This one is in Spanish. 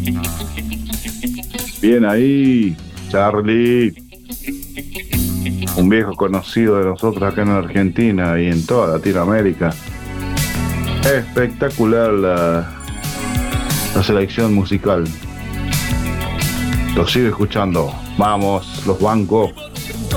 Bien ahí, Charlie. Un viejo conocido de nosotros acá en Argentina y en toda Latinoamérica. Espectacular la selección musical. Lo sigo escuchando. Vamos, los bancos.